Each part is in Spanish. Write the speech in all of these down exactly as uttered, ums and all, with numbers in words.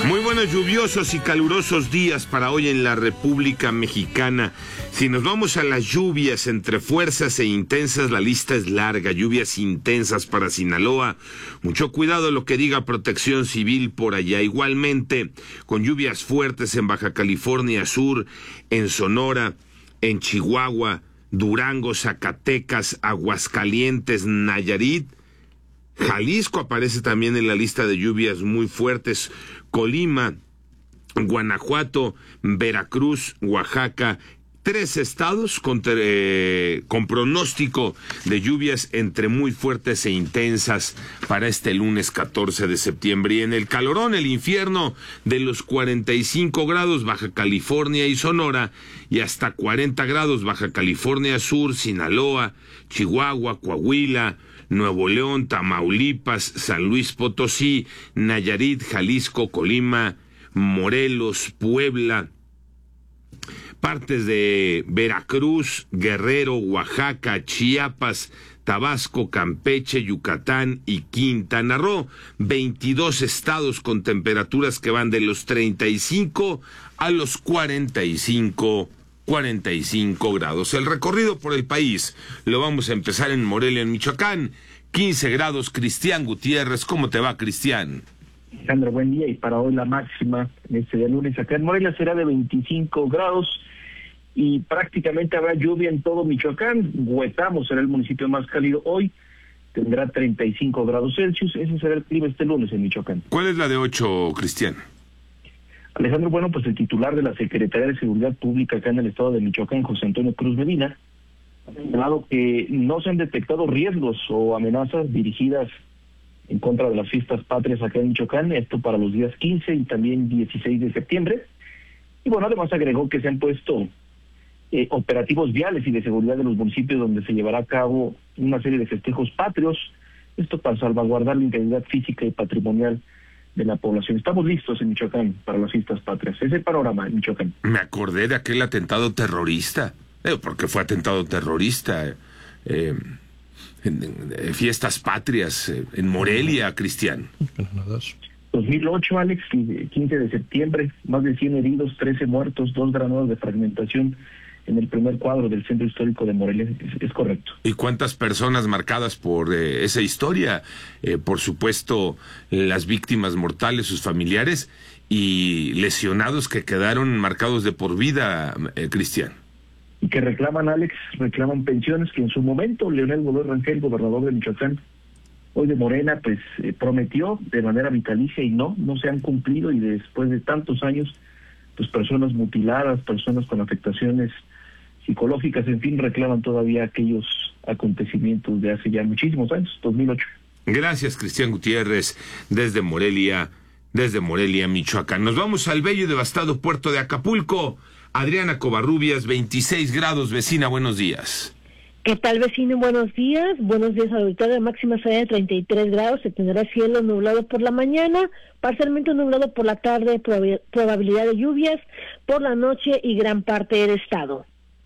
Muy buenos lluviosos y calurosos días para hoy en la República Mexicana. Si nos vamos a las lluvias entre fuerzas e intensas, la lista es larga. Lluvias intensas para Sinaloa. Mucho cuidado lo que diga Protección Civil por allá. Igualmente, con lluvias fuertes en Baja California Sur, en Sonora, en Chihuahua, Durango, Zacatecas, Aguascalientes, Nayarit. Jalisco aparece también en la lista de lluvias muy fuertes. Colima, Guanajuato, Veracruz, Oaxaca, tres estados con, eh, con pronóstico de lluvias entre muy fuertes e intensas para este lunes catorce de septiembre. Y en el calorón, el infierno de los cuarenta y cinco grados, Baja California y Sonora, y hasta cuarenta grados, Baja California Sur, Sinaloa, Chihuahua, Coahuila, Nuevo León, Tamaulipas, San Luis Potosí, Nayarit, Jalisco, Colima, Morelos, Puebla, partes de Veracruz, Guerrero, Oaxaca, Chiapas, Tabasco, Campeche, Yucatán y Quintana Roo. veintidós estados con temperaturas que van de los treinta y cinco a los cuarenta y cinco grados. El recorrido por el país lo vamos a empezar en Morelia, en Michoacán. quince grados, Cristian Gutiérrez. ¿Cómo te va, Cristian? Alejandro, buen día. Y para hoy la máxima en este día lunes acá en Morelia será de veinticinco grados y prácticamente habrá lluvia en todo Michoacán. Huetamo será el municipio más cálido hoy, tendrá treinta y cinco grados Celsius. Ese será el clima este lunes en Michoacán. ¿Cuál es la de ocho, Cristian? Alejandro, bueno, pues el titular de la Secretaría de Seguridad Pública acá en el estado de Michoacán, José Antonio Cruz Medina, ha señalado que no se han detectado riesgos o amenazas dirigidas en contra de las fiestas patrias acá en Michoacán, esto para los días quince y también dieciséis de septiembre. Y bueno, además agregó que se han puesto eh, operativos viales y de seguridad de los municipios donde se llevará a cabo una serie de festejos patrios, esto para salvaguardar la integridad física y patrimonial de la población. Estamos listos en Michoacán para las fiestas patrias. Es el panorama en Michoacán. Me acordé de aquel atentado terrorista, eh, porque fue atentado terrorista, eh, en, en, fiestas patrias eh, en Morelia, Cristian. dos mil ocho, Alex, quince de septiembre, más de cien heridos, trece muertos, dos granadas de fragmentación en el primer cuadro del centro histórico de Morelia. Es, es correcto. ¿Y cuántas personas marcadas por eh, esa historia? Eh, por supuesto, las víctimas mortales, sus familiares y lesionados que quedaron marcados de por vida, eh, Cristian. Y que reclaman, Alex, reclaman pensiones que en su momento Leonel Godoy Rangel, gobernador de Michoacán, hoy de Morena, pues eh, prometió de manera vitalicia y no, no se han cumplido, y después de tantos años, pues personas mutiladas, personas con afectaciones psicológicas, en fin, reclaman todavía aquellos acontecimientos de hace ya muchísimos años, dos mil ocho. Gracias, Cristian Gutiérrez, desde Morelia, desde Morelia, Michoacán. Nos vamos al bello y devastado puerto de Acapulco. Adriana Covarrubias, veintiséis grados, vecina, buenos días. ¿Qué tal, vecino? Buenos días. Buenos días, auditorio. Máxima será de treinta y tres grados. Se tendrá cielo nublado por la mañana, parcialmente nublado por la tarde, prob- probabilidad de lluvias por la noche y gran parte del estado.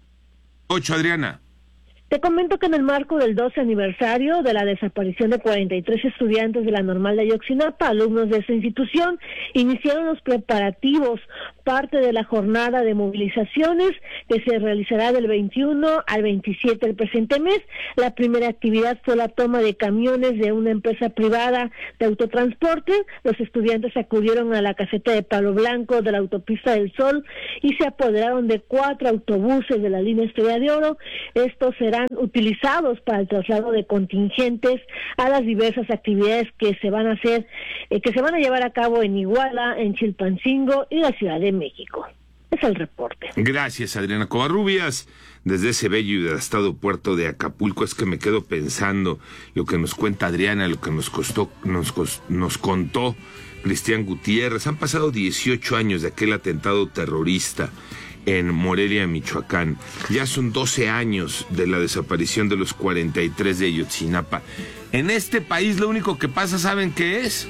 Ocho, Adriana. Te comento que en el marco del doce aniversario de la desaparición de cuarenta y tres estudiantes de la Normal de Ayotzinapa, alumnos de esa institución, iniciaron los preparativos, parte de la jornada de movilizaciones que se realizará del veintiuno al veintisiete del presente mes. La primera actividad fue la toma de camiones de una empresa privada de autotransporte. Los estudiantes acudieron a la caseta de Palo Blanco de la Autopista del Sol y se apoderaron de cuatro autobuses de la línea Estrella de Oro. Estos serán utilizados para el traslado de contingentes a las diversas actividades que se van a hacer, eh, que se van a llevar a cabo en Iguala, en Chilpancingo y la Ciudad de México. Es el reporte. Gracias, Adriana Covarrubias, desde ese bello y devastado puerto de Acapulco. Es que me quedo pensando lo que nos cuenta Adriana, lo que nos costó, nos, nos contó Cristian Gutiérrez. Han pasado dieciocho años de aquel atentado terrorista en Morelia, Michoacán. Ya son doce años de la desaparición de los cuarenta y tres de Ayotzinapa. En este país lo único que pasa, ¿saben qué es?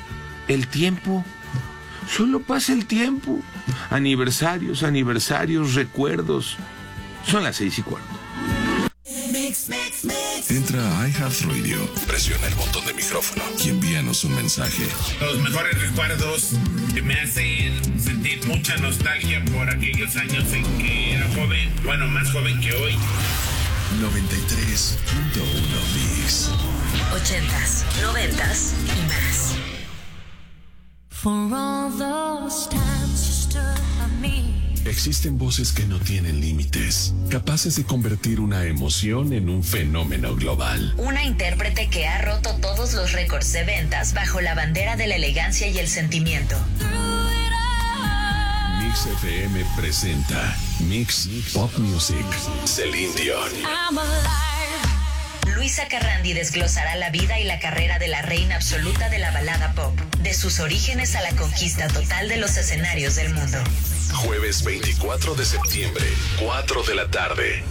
El tiempo. Solo pasa el tiempo. Aniversarios, aniversarios, recuerdos. Son las seis y cuarto. Mix, mix, mix. Entra a iHeartRadio, presiona el botón de micrófono y envíanos un mensaje. Los mejores recuerdos que me hacen sentir mucha nostalgia por aquellos años en que era joven, bueno, más joven que hoy. noventa y tres punto uno Mix. Ochentas, noventas y más. For all those times you stood by me. Existen voces que no tienen límites, capaces de convertir una emoción en un fenómeno global. Una intérprete que ha roto todos los récords de ventas bajo la bandera de la elegancia y el sentimiento. Mix F M presenta Mix Pop Music. Celine Dion. Luisa Carrandi desglosará la vida y la carrera de la reina absoluta de la balada pop, de sus orígenes a la conquista total de los escenarios del mundo. Jueves veinticuatro de septiembre, cuatro de la tarde.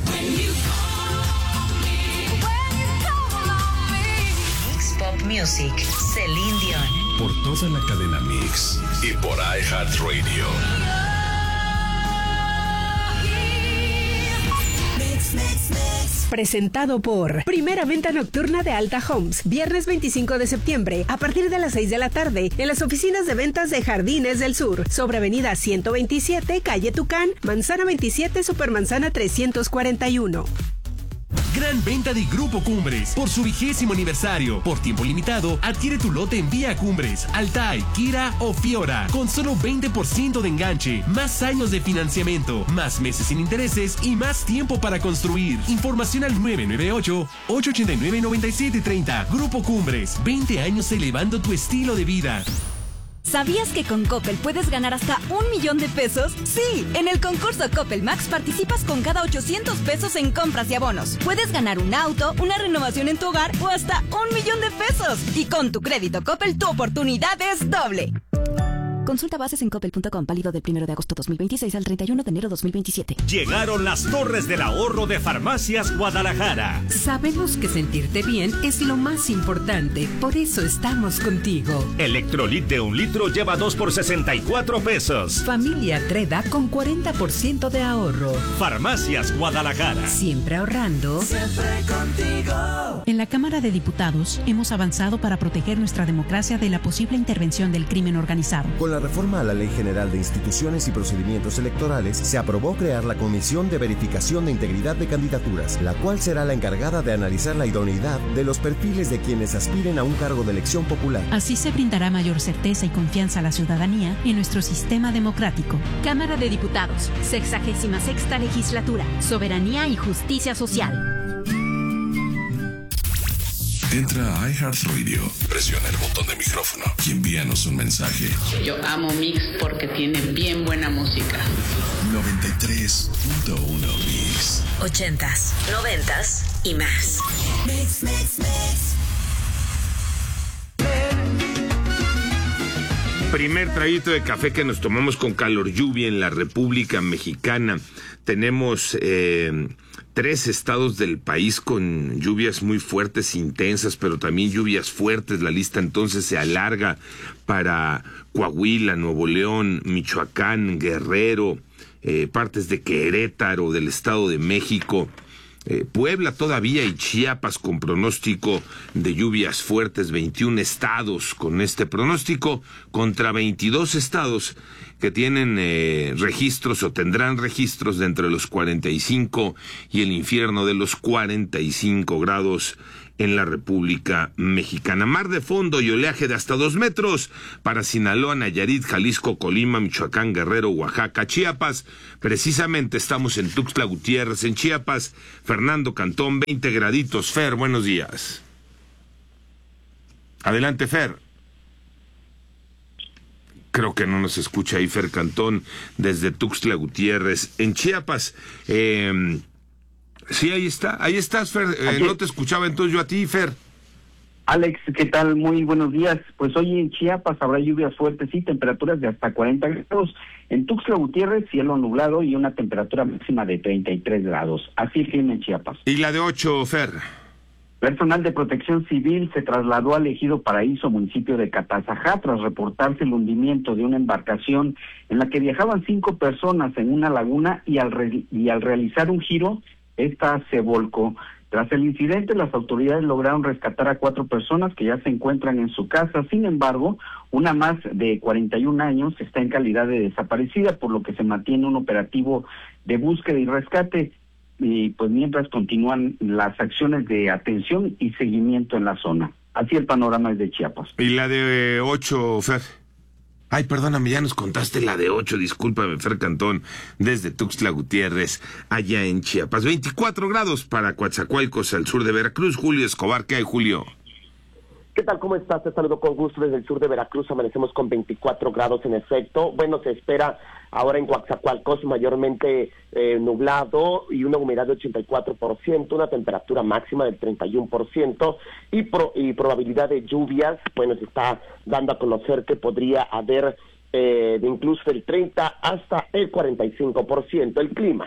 Mix Pop Music, Celine Dion. Por toda la cadena Mix y por iHeartRadio. Mix, mix, mix. Presentado por Primera Venta Nocturna de Alta Homes. Viernes veinticinco de septiembre, a partir de las seis de la tarde, en las oficinas de ventas de Jardines del Sur, sobre Avenida ciento veintisiete, Calle Tucán, Manzana veintisiete, Supermanzana trescientos cuarenta y uno. Gran venta de Grupo Cumbres por su vigésimo aniversario. Por tiempo limitado, adquiere tu lote en Vía Cumbres, Altai, Kira o Fiora, con solo veinte por ciento de enganche, más años de financiamiento, más meses sin intereses y más tiempo para construir. Información al nueve nueve ocho, ocho ocho nueve, nueve siete tres cero. Grupo Cumbres, veinte años elevando tu estilo de vida. ¿Sabías que con Coppel puedes ganar hasta un millón de pesos? Sí, en el concurso Coppel Max participas con cada ochocientos pesos en compras y abonos. Puedes ganar un auto, una renovación en tu hogar o hasta un millón de pesos. Y con tu crédito Coppel, tu oportunidad es doble. Consulta bases en coppel punto com, válido del primero de agosto dos mil veintiséis al treinta y uno de enero dos mil veintisiete. Llegaron las torres del ahorro de Farmacias Guadalajara. Sabemos que sentirte bien es lo más importante, por eso estamos contigo. Electrolit de un litro lleva dos por sesenta y cuatro pesos. Familia Treda con cuarenta por ciento de ahorro. Farmacias Guadalajara. Siempre ahorrando. Siempre contigo. En la Cámara de Diputados hemos avanzado para proteger nuestra democracia de la posible intervención del crimen organizado. Con la reforma a la Ley General de Instituciones y Procedimientos Electorales, se aprobó crear la Comisión de Verificación de Integridad de Candidaturas, la cual será la encargada de analizar la idoneidad de los perfiles de quienes aspiren a un cargo de elección popular. Así se brindará mayor certeza y confianza a la ciudadanía en nuestro sistema democrático. Cámara de Diputados, sexagésima sexta legislatura, soberanía y justicia social. Entra a iHeartRadio, presiona el botón de micrófono y envíanos un mensaje. Yo amo Mix porque tiene bien buena música. noventa y tres punto uno Mix. Ochentas, noventas y más. Mix, mix, mix. Primer traguito de café que nos tomamos con calor lluvia en la República Mexicana. Tenemos eh, tres estados del país con lluvias muy fuertes, intensas, pero también lluvias fuertes. La lista entonces se alarga para Coahuila, Nuevo León, Michoacán, Guerrero, eh, partes de Querétaro, del Estado de México. Eh, Puebla todavía y Chiapas con pronóstico de lluvias fuertes, veintiún estados con este pronóstico contra veintidós estados que tienen eh, registros o tendrán registros de entre los cuarenta y cinco y el infierno de los cuarenta y cinco grados en la República Mexicana. Mar de fondo y oleaje de hasta dos metros para Sinaloa, Nayarit, Jalisco, Colima, Michoacán, Guerrero, Oaxaca, Chiapas. Precisamente estamos en Tuxtla Gutiérrez, en Chiapas. Fernando Cantón, veinte graditos. Fer, buenos días. Adelante, Fer. Creo que no nos escucha ahí Fer Cantón desde Tuxtla Gutiérrez, en Chiapas. Eh... Sí, ahí está, ahí estás, Fer, eh, no te escuchaba entonces yo a ti, Fer. Alex, ¿qué tal? Muy buenos días. Pues hoy en Chiapas habrá lluvias fuertes y temperaturas de hasta cuarenta grados. En Tuxtla Gutiérrez, cielo nublado y una temperatura máxima de treinta y tres grados. Así el clima en Chiapas. ¿Y la de ocho, Fer? Personal de Protección Civil se trasladó al Ejido Paraíso, municipio de Catazajá, tras reportarse el hundimiento de una embarcación en la que viajaban cinco personas en una laguna y al, re- y al realizar un giro, esta se volcó. Tras el incidente, las autoridades lograron rescatar a cuatro personas que ya se encuentran en su casa. Sin embargo, una más de cuarenta y un años está en calidad de desaparecida, por lo que se mantiene un operativo de búsqueda y rescate, y pues mientras continúan las acciones de atención y seguimiento en la zona. Así el panorama es de Chiapas. Y la de ocho, Fer. Ay, perdóname, ya nos contaste la de ocho, discúlpame, Fer Cantón, desde Tuxtla Gutiérrez, allá en Chiapas. veinticuatro grados para Coatzacoalcos, al sur de Veracruz. Julio Escobar, ¿qué hay, Julio? ¿Qué tal? ¿Cómo estás? Te saludo con gusto desde el sur de Veracruz. Amanecemos con veinticuatro grados en efecto. Bueno, se espera ahora en Coatzacoalcos mayormente eh, nublado y una humedad de ochenta y cuatro por ciento, una temperatura máxima del treinta y uno por ciento y, pro, y probabilidad de lluvias. Bueno, se está dando a conocer que podría haber eh, de incluso el treinta hasta el cuarenta y cinco por ciento el clima.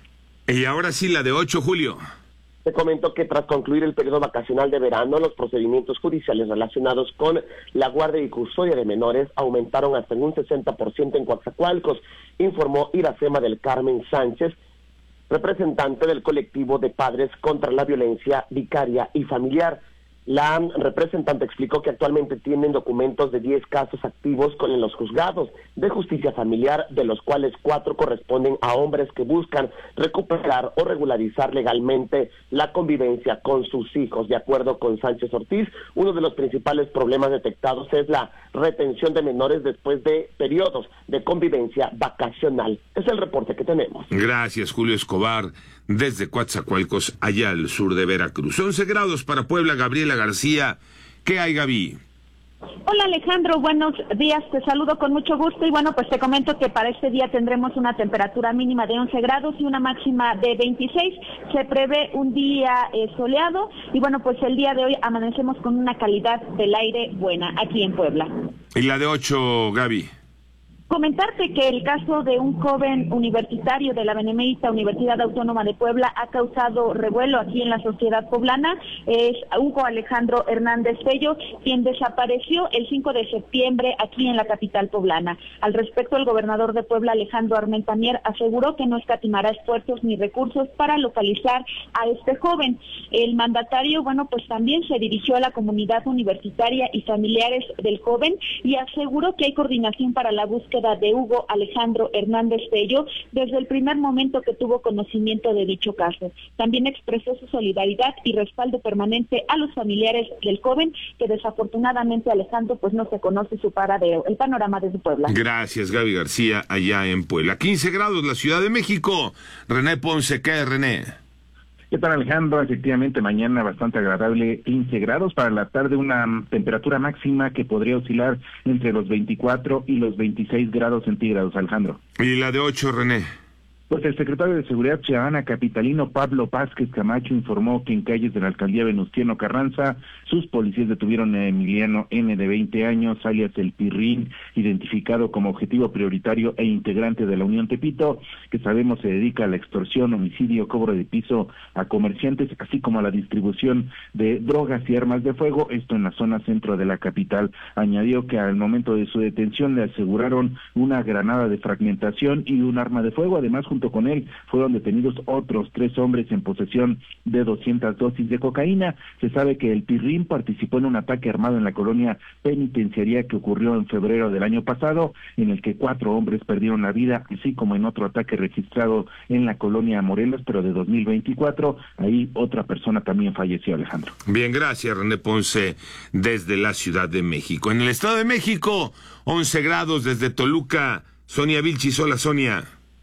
Y ahora sí, la de ocho, Julio. Te comento que tras concluir el periodo vacacional de verano, los procedimientos judiciales relacionados con la guardia y custodia de menores aumentaron hasta en un sesenta por ciento en Coatzacoalcos, informó Iracema del Carmen Sánchez, representante del colectivo de padres contra la violencia vicaria y familiar. La representante explicó que actualmente tienen documentos de diez casos activos con los juzgados de justicia familiar, de los cuales cuatro corresponden a hombres que buscan recuperar o regularizar legalmente la convivencia con sus hijos. De acuerdo con Sánchez Ortiz, uno de los principales problemas detectados es la retención de menores después de periodos de convivencia vacacional. Es el reporte que tenemos. Gracias, Julio Escobar, desde Coatzacoalcos, allá al sur de Veracruz. once grados para Puebla, Gabriela García. ¿Qué hay, Gaby? Hola Alejandro, buenos días, te saludo con mucho gusto y bueno, pues te comento que para este día tendremos una temperatura mínima de once grados y una máxima de veintiséis. Se prevé un día eh, soleado y bueno, pues el día de hoy amanecemos con una calidad del aire buena aquí en Puebla. ¿Y la de ocho, Gaby? Comentarte que el caso de un joven universitario de la Benemérita Universidad Autónoma de Puebla ha causado revuelo aquí en la sociedad poblana. Es Hugo Alejandro Hernández Bello, quien desapareció el cinco de septiembre aquí en la capital poblana. Al respecto, el gobernador de Puebla, Alejandro Armenta Mier, aseguró que no escatimará esfuerzos ni recursos para localizar a este joven. El mandatario, bueno, pues también se dirigió a la comunidad universitaria y familiares del joven y aseguró que hay coordinación para la búsqueda de Hugo Alejandro Hernández Bello desde el primer momento que tuvo conocimiento de dicho caso. También expresó su solidaridad y respaldo permanente a los familiares del joven, que desafortunadamente, Alejandro, pues no se conoce su paradero. El panorama desde Puebla. Gracias, Gaby García, allá en Puebla. quince grados, la Ciudad de México. René Ponce, ¿qué, René? ¿Qué tal, Alejandro? Efectivamente, mañana bastante agradable, quince grados. Para la tarde una temperatura máxima que podría oscilar entre los veinticuatro y los veintiséis grados centígrados, Alejandro. ¿Y la de ocho, René? Pues el secretario de Seguridad Ciudadana capitalino Pablo Vázquez Camacho informó que en calles de la alcaldía Venustiano Carranza sus policías detuvieron a Emiliano N, de veinte años, alias El Pirrín, identificado como objetivo prioritario e integrante de la Unión Tepito, que sabemos se dedica a la extorsión, homicidio, cobro de piso a comerciantes, así como a la distribución de drogas y armas de fuego, esto en la zona centro de la capital. Añadió que al momento de su detención le aseguraron una granada de fragmentación y un arma de fuego. Además, junto con él fueron detenidos otros tres hombres en posesión de doscientas dosis de cocaína. Se sabe que el Pirrín participó en un ataque armado en la colonia penitenciaria que ocurrió en febrero del año pasado, en el que cuatro hombres perdieron la vida, así como en otro ataque registrado en la colonia Morelos, pero de dos mil veinticuatro, ahí otra persona también falleció, Alejandro. Bien, gracias, René Ponce, desde la Ciudad de México. En el Estado de México, once grados desde Toluca. Sonia Vilchis, hola, Sonia.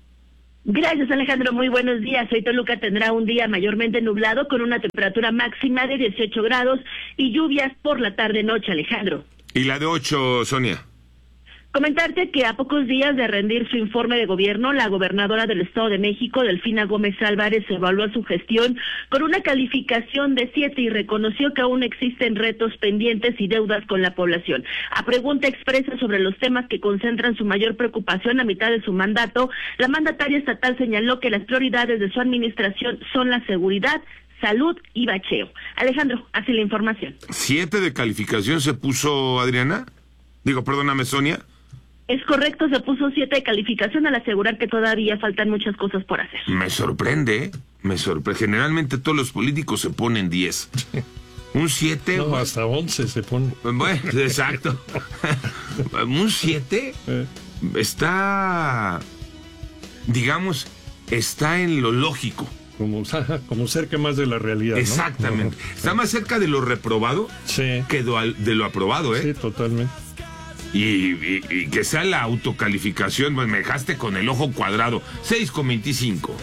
Gracias, Alejandro. Muy buenos días. Hoy Toluca tendrá un día mayormente nublado con una temperatura máxima de dieciocho grados y lluvias por la tarde-noche, Alejandro. ¿Y la de ocho, Sonia? Comentarte que a pocos días de rendir su informe de gobierno, la gobernadora del Estado de México, Delfina Gómez Álvarez, evaluó su gestión con una calificación de siete y reconoció que aún existen retos pendientes y deudas con la población. A pregunta expresa sobre los temas que concentran su mayor preocupación a mitad de su mandato, la mandataria estatal señaló que las prioridades de su administración son la seguridad, salud y bacheo. Alejandro, así la información. ¿Siete de calificación se puso Adriana? Digo, perdóname, Sonia. Es correcto, se puso siete de calificación al asegurar que todavía faltan muchas cosas por hacer. Me sorprende, Me sorprende. Generalmente todos los políticos se ponen diez. Un siete. No, hasta once se pone. Bueno, exacto. Un siete eh. está, digamos, está en lo lógico. Como, como cerca más de la realidad, exactamente. ¿no? Está más cerca de lo reprobado sí. que de lo aprobado, ¿eh? Sí, totalmente. Y, y, y que sea la autocalificación, pues me dejaste con el ojo cuadrado. seis con veinticinco.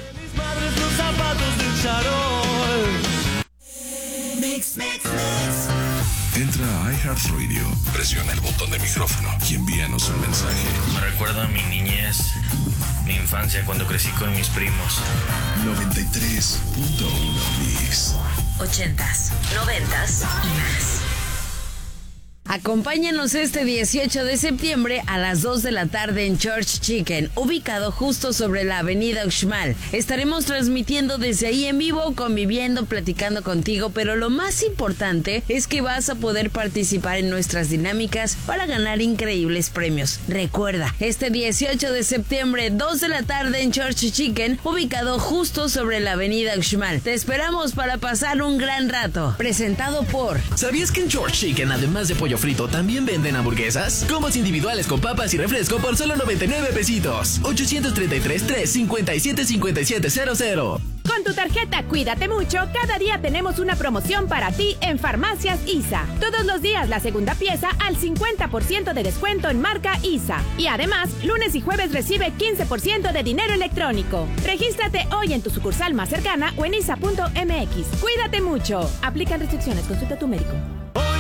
Entra a iHeartRadio, presiona el botón de micrófono y envíanos un mensaje. Me recuerda a mi niñez, mi infancia cuando crecí con mis primos. noventa y tres punto uno Mix. Ochentas, noventas y más. Acompáñanos este dieciocho de septiembre a las dos de la tarde en Church Chicken, ubicado justo sobre la avenida Uxmal. Estaremos transmitiendo desde ahí en vivo, conviviendo, platicando contigo, pero lo más importante es que vas a poder participar en nuestras dinámicas para ganar increíbles premios. Recuerda, este dieciocho de septiembre, dos de la tarde en Church Chicken, ubicado justo sobre la avenida Uxmal. Te esperamos para pasar un gran rato. Presentado por... ¿Sabías que en Church Chicken, además de pollo frito, también venden hamburguesas? Combos individuales con papas y refresco por solo noventa y nueve pesitos. ochocientos treinta y tres, tres cincuenta y siete, cincuenta y siete cero cero. Con tu tarjeta Cuídate Mucho, cada día tenemos una promoción para ti en Farmacias I S A. Todos los días la segunda pieza al cincuenta por ciento de descuento en marca I S A. Y además, lunes y jueves recibe quince por ciento de dinero electrónico. Regístrate hoy en tu sucursal más cercana o en isa punto m x. Cuídate mucho. Aplican restricciones. Consulta a tu médico.